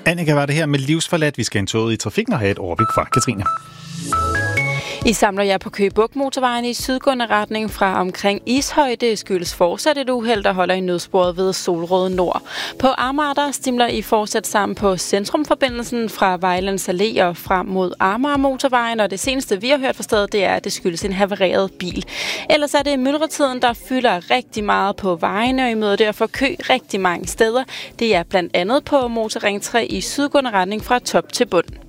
Annika var det her med livsforladt. Vi skal en tog i trafikken og have et overblik fra Katrine. I samler jer på Køge Bugt motorvejen i sydgående retning fra omkring Ishøj. Det skyldes fortsat et uheld, der holder i nødsporet ved Solrød Nord. På Amager, der stimler I fortsat sammen på centrumforbindelsen fra Vejlands Allé og frem mod Amager motorvejen. Og det seneste, vi har hørt fra stedet, det er, at det skyldes en havareret bil. Ellers er det myldretiden, der fylder rigtig meget på vejene, og I møder derfor kø rigtig mange steder. Det er blandt andet på Motorring 3 i sydgående retning fra top til bund.